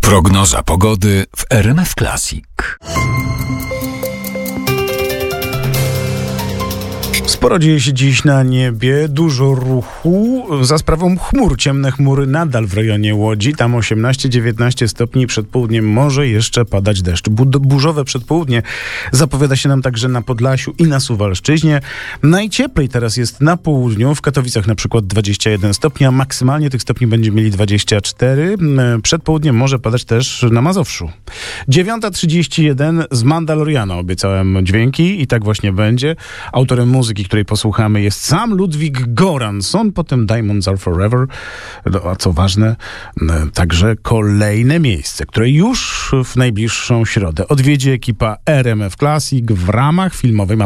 Prognoza pogody w RMF Classic. Sporo dzieje się dziś na niebie, dużo ruchu za sprawą chmur. Ciemne chmury nadal w rejonie Łodzi, tam 18-19 stopni, przed południem może jeszcze padać deszcz. Burzowe przedpołudnie zapowiada się nam także na Podlasiu i na Suwalszczyźnie. Najcieplej teraz jest na południu, w Katowicach na przykład 21 stopni, a maksymalnie tych stopni będziemy mieli 24. Przed południem może padać też na Mazowszu. 9:31 z Mandaloriana obiecałem dźwięki i tak właśnie będzie. Autorem muzyki, której posłuchamy, jest sam Ludwig Göransson, potem Diamonds Are Forever, a co ważne, także kolejne miejsce, które już w najbliższą środę odwiedzi ekipa RMF Classic w ramach filmowej